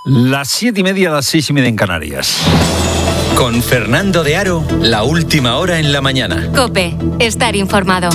Las 7:30, las 6:30 en Canarias. Con Fernando de Aro, la última hora en la mañana. COPE, estar informado.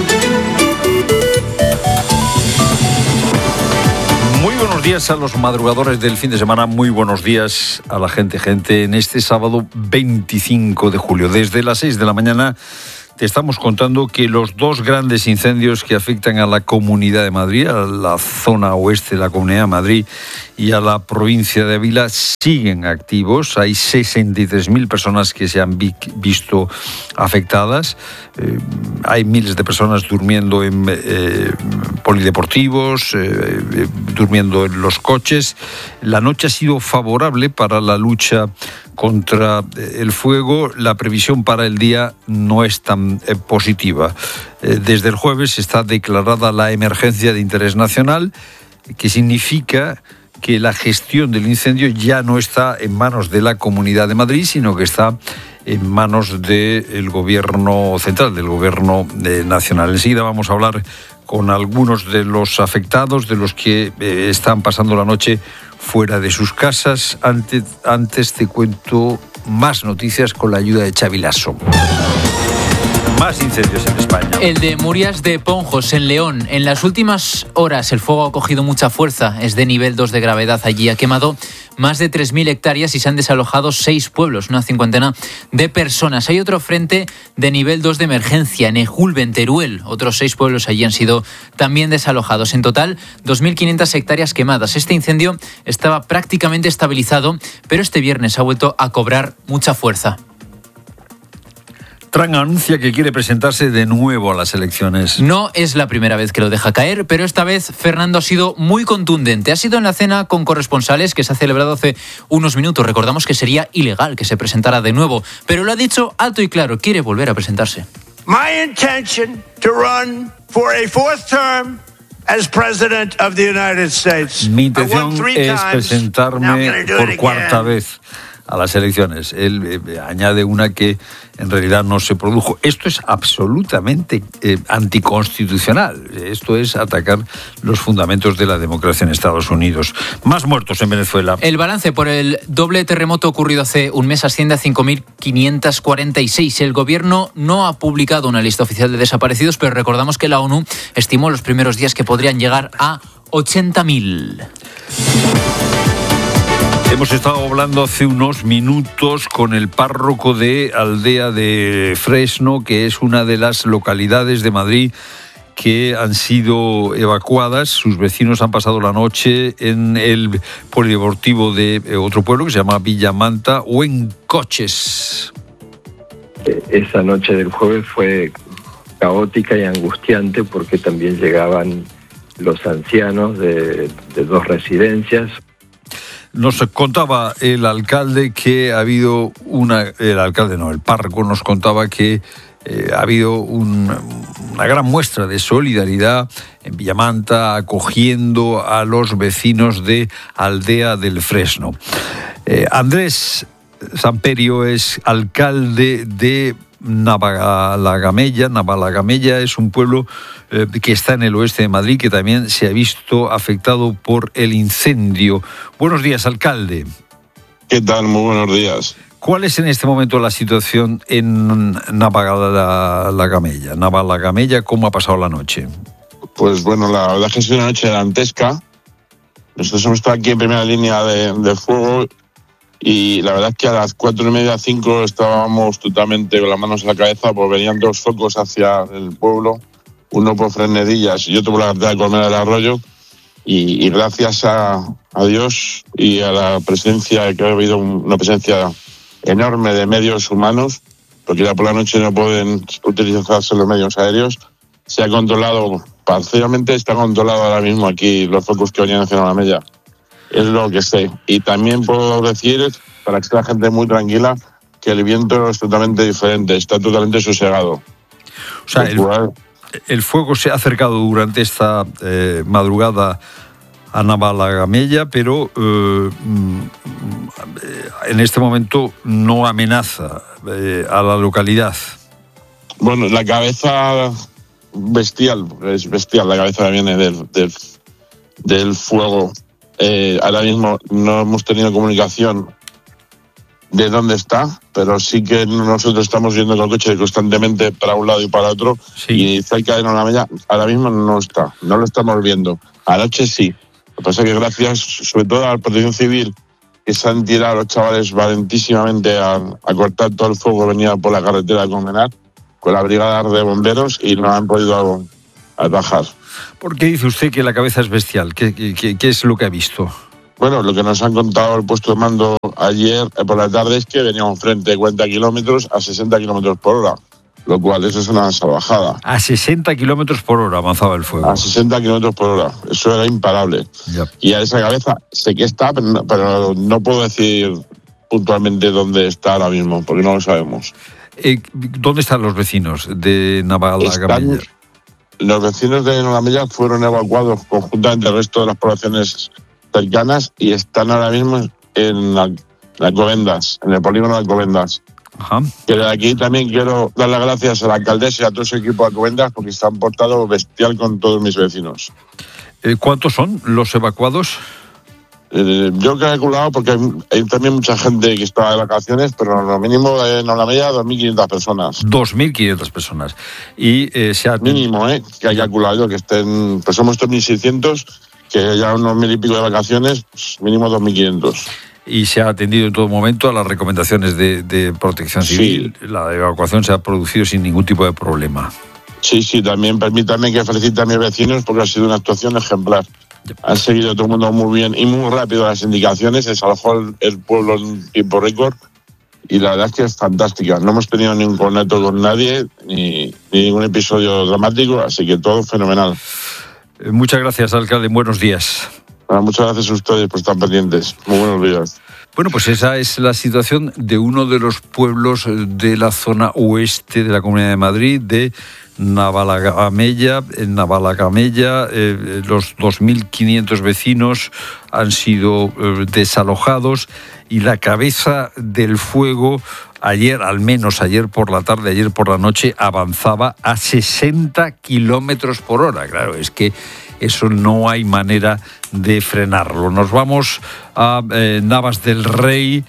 Muy buenos días a los madrugadores del fin de semana, muy buenos días a la gente en este sábado 25 de julio. Desde las 6 de la mañana te estamos contando que los dos grandes incendios que afectan a la Comunidad de Madrid, a la zona oeste de la Comunidad de Madrid y a la provincia de Ávila, siguen activos. Hay 63.000 personas que se han visto afectadas. Hay miles de personas durmiendo en polideportivos, durmiendo en los coches. La noche ha sido favorable para la lucha contra el fuego. La previsión para el día no es tan positiva. Desde el jueves está declarada la emergencia de interés nacional, que significa que la gestión del incendio ya no está en manos de la Comunidad de Madrid, sino que está en manos del Gobierno central, del Gobierno nacional. Enseguida vamos a hablar con algunos de los afectados, de los que están pasando la noche fuera de sus casas. Antes te cuento más noticias con la ayuda de Xavi Lasso. Más incendios en España. El de Murias de Ponjos, en León. En las últimas horas el fuego ha cogido mucha fuerza. Es de nivel 2 de gravedad. Allí ha quemado más de 3.000 hectáreas y se han desalojado 6 pueblos, una cincuentena de personas. Hay otro frente de nivel 2 de emergencia en Ejulbe, en Teruel. Otros 6 pueblos allí han sido también desalojados. En total, 2.500 hectáreas quemadas. Este incendio estaba prácticamente estabilizado, pero este viernes ha vuelto a cobrar mucha fuerza. Trump anuncia que quiere presentarse de nuevo a las elecciones. No es la primera vez que lo deja caer, pero esta vez Fernando ha sido muy contundente. Ha sido en la cena con corresponsales que se ha celebrado hace unos minutos. Recordamos que sería ilegal que se presentara de nuevo, pero lo ha dicho alto y claro, quiere volver a presentarse. My intention to run for a fourth term as President of the United States. Mi intención es presentarme por cuarta vez a las elecciones. Él añade una que en realidad no se produjo. Esto es absolutamente anticonstitucional. Esto es atacar los fundamentos de la democracia en Estados Unidos. Más muertos en Venezuela. El balance por el doble terremoto ocurrido hace un mes asciende a 5.546. El gobierno no ha publicado una lista oficial de desaparecidos, pero recordamos que la ONU estimó los primeros días que podrían llegar a 80.000. Hemos estado hablando hace unos minutos con el párroco de Aldea de Fresno, que es una de las localidades de Madrid que han sido evacuadas. Sus vecinos han pasado la noche en el polideportivo de otro pueblo que se llama Villamanta o en coches. Esa noche del jueves fue caótica y angustiante porque también llegaban los ancianos de 2 residencias. Nos contaba el alcalde que ha habido el párroco nos contaba que ha habido una gran muestra de solidaridad en Villamanta, acogiendo a los vecinos de Aldea del Fresno. Andrés Samperio es alcalde de Navalagamella. Navalagamella es un pueblo que está en el oeste de Madrid, que también se ha visto afectado por el incendio. Buenos días, alcalde. ¿Qué tal? Muy buenos días. ¿Cuál es en este momento la situación en Navalagamella? Navalagamella, ¿cómo ha pasado la noche? Pues bueno, la verdad es que ha sido una noche dantesca. Nosotros hemos estado aquí en primera línea de fuego y la verdad es que a las 4:30, 5 estábamos totalmente con las manos en la cabeza, porque venían 2 focos hacia el pueblo, uno por Fresnedillas y otro por la carretera de Colmena del Arroyo, y gracias a Dios y a la presencia, que ha habido una presencia enorme de medios humanos, porque ya por la noche no pueden utilizarse los medios aéreos, se ha controlado, parcialmente está controlado ahora mismo aquí los focos que venían hacia la mella. Es lo que sé. Y también puedo decir, para que esté la gente muy tranquila, que el viento es totalmente diferente, está totalmente sosegado. O sea, el fuego se ha acercado durante esta madrugada a Navalagamella, pero en este momento no amenaza a la localidad. Bueno, la cabeza es bestial la cabeza que viene del fuego. Ahora mismo no hemos tenido comunicación de dónde está, pero sí que nosotros estamos viendo el coche constantemente para un lado y para otro, sí. Y cerca de Nolamella ahora mismo no está, no lo estamos viendo. Anoche sí. Lo que pasa es que gracias sobre todo a la Protección Civil, que se han tirado los chavales valentísimamente a cortar todo el fuego que venía por la carretera de Colmenar, con la brigada de bomberos, y no han podido atajar. ¿Por qué dice usted que la cabeza es bestial? ¿Qué es lo que ha visto? Bueno, lo que nos han contado el puesto de mando ayer por la tarde es que venía un frente de 40 kilómetros a 60 kilómetros por hora, lo cual eso es una salvajada. A 60 kilómetros por hora avanzaba el fuego. A 60 kilómetros por hora, eso era imparable. Ya. Y a esa cabeza sé que está, pero no puedo decir puntualmente dónde está ahora mismo, porque no lo sabemos. ¿Dónde están los vecinos de Navalagamella? Los vecinos de Nolamella fueron evacuados conjuntamente al resto de las poblaciones cercanas y están ahora mismo en Alcobendas, en el polígono de Alcobendas. Ajá. Que de aquí también quiero dar las gracias a la alcaldesa y a todo su equipo de Alcobendas porque se han portado bestial con todos mis vecinos. ¿Cuántos son los evacuados? Yo he calculado, porque hay también mucha gente que está de vacaciones, pero lo mínimo en Nolamella 2.500 personas. 2.500 personas. Y se ha... Mínimo, que hay calculado que estén, pues somos 2.600, que ya unos 1.000 y pico de vacaciones, pues mínimo 2.500. Y se ha atendido en todo momento a las recomendaciones de Protección Civil. Sí. La evacuación se ha producido sin ningún tipo de problema. Sí, también permítanme que felicite a mis vecinos porque ha sido una actuación ejemplar. Han seguido todo el mundo muy bien y muy rápido las indicaciones, se desalojó el pueblo en tiempo récord y la verdad es que es fantástica. No hemos tenido ningún contacto con nadie, ni ningún episodio dramático, así que todo fenomenal. Muchas gracias, alcalde. Buenos días. Bueno, muchas gracias a ustedes por estar pendientes. Muy buenos días. Bueno, pues esa es la situación de uno de los pueblos de la zona oeste de la Comunidad de Madrid, de Navalagamella. En Navalagamella, los 2.500 vecinos han sido desalojados y la cabeza del fuego ayer, al menos ayer por la tarde, ayer por la noche, avanzaba a 60 kilómetros por hora. Claro, es que eso no hay manera de frenarlo. Nos vamos a Navas del Rey.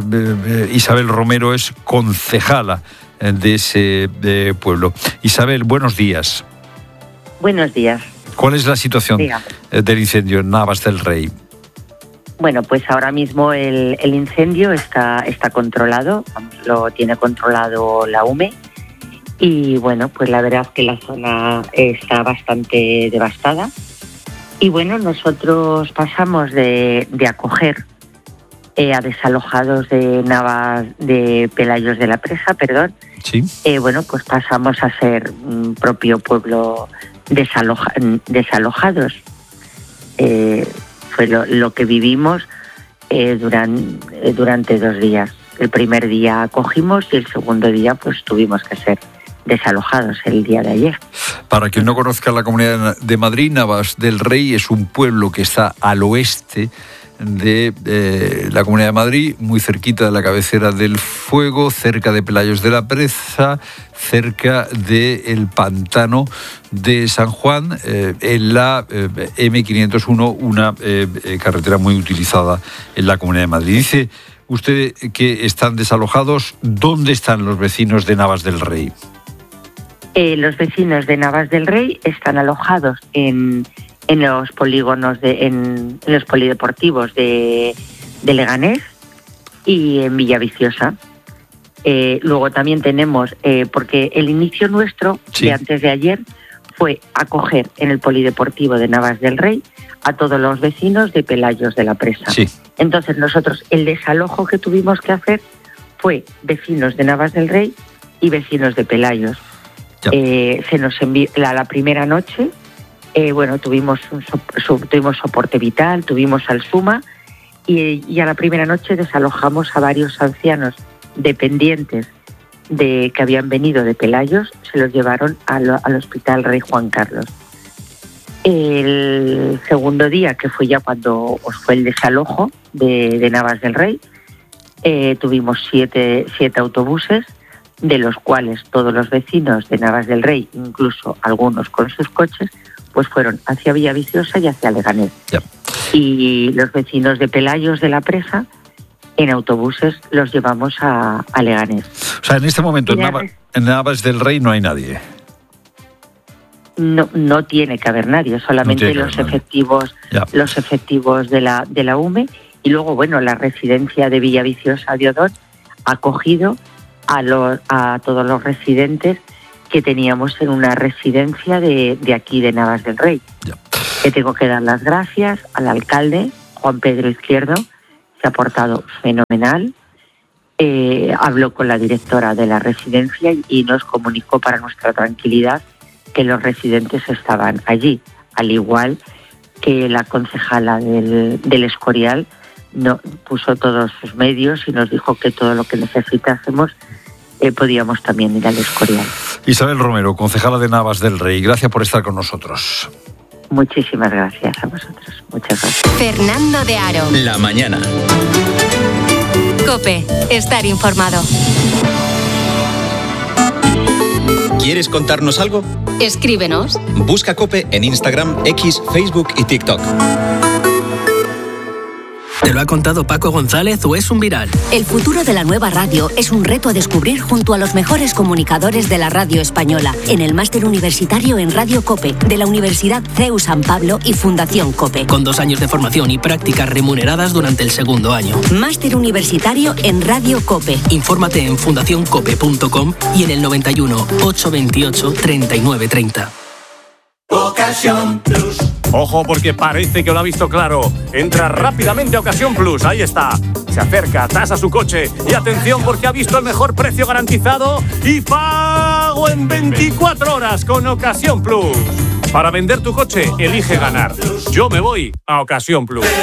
Isabel Romero es concejala de ese pueblo. Isabel, buenos días. Buenos días. ¿Cuál es la situación del incendio en Navas del Rey? Bueno, pues ahora mismo el incendio está controlado, lo tiene controlado la UME. Y bueno, pues la verdad es que la zona está bastante devastada. Y bueno, nosotros pasamos de acoger a desalojados de Navas, de Pelayos de la Presa, perdón. Sí. Bueno, pues pasamos a ser un propio pueblo desalojados. Fue lo que vivimos durante 2 días. El primer día acogimos y el segundo día pues tuvimos que ser desalojados el día de ayer. Para quien no conozca la Comunidad de Madrid, Navas del Rey es un pueblo que está al oeste de la Comunidad de Madrid, muy cerquita de la cabecera del fuego, cerca de Pelayos de la Presa, cerca del pantano de San Juan, en la M501, una carretera muy utilizada en la Comunidad de Madrid. Dice usted que están desalojados. ¿Dónde están los vecinos de Navas del Rey? Los vecinos de Navas del Rey están alojados en los polígonos, en los polideportivos de Leganés y en Villaviciosa. Luego también tenemos, porque el inicio nuestro de antes de ayer fue acoger en el polideportivo de Navas del Rey a todos los vecinos de Pelayos de la Presa. Sí. Entonces nosotros el desalojo que tuvimos que hacer fue vecinos de Navas del Rey y vecinos de Pelayos. Se nos envió la primera noche, bueno, tuvimos soporte vital, tuvimos al SUMA y a la primera noche desalojamos a varios ancianos dependientes que habían venido de Pelayos, se los llevaron al Hospital Rey Juan Carlos. El segundo día, que fue ya cuando fue el desalojo de Navas del Rey, tuvimos 7 autobuses, de los cuales todos los vecinos de Navas del Rey, incluso algunos con sus coches, pues fueron hacia Villaviciosa y hacia Leganés. Y los vecinos de Pelayos de la Presa, en autobuses los llevamos a Leganés. O sea, en este momento en Navas del Rey no hay nadie. No tiene que haber nadie, solamente los efectivos de la UME. Y luego, bueno, la residencia de Villaviciosa de Odón ha acogido a todos los residentes que teníamos en una residencia de aquí, de Navas del Rey. Que tengo que dar las gracias al alcalde, Juan Pedro Izquierdo, se ha portado fenomenal. Habló con la directora de la residencia y nos comunicó, para nuestra tranquilidad, que los residentes estaban allí, al igual que la concejala del Escorial puso todos sus medios y nos dijo que todo lo que necesitásemos podíamos también ir al Escorial. Isabel Romero, concejala de Navas del Rey, gracias por estar con nosotros. Muchísimas gracias a vosotros. Muchas gracias. Fernando de Aro. La mañana. COPE. Estar informado. ¿Quieres contarnos algo? Escríbenos. Busca COPE en Instagram, X, Facebook y TikTok. ¿Te lo ha contado Paco González o es un viral? El futuro de la nueva radio es un reto a descubrir junto a los mejores comunicadores de la radio española en el máster universitario en Radio COPE de la Universidad CEU San Pablo y Fundación COPE. Con 2 años de formación y prácticas remuneradas durante el segundo año. Máster universitario en Radio COPE. Infórmate en fundacioncope.com y en el 91 828 3930. Ocasión Plus. Ojo, porque parece que lo ha visto claro. Entra rápidamente a Ocasión Plus, ahí está. Se acerca, tasa su coche y atención porque ha visto el mejor precio garantizado y pago en 24 horas con Ocasión Plus. Para vender tu coche, elige ganar. Yo me voy a Ocasión Plus.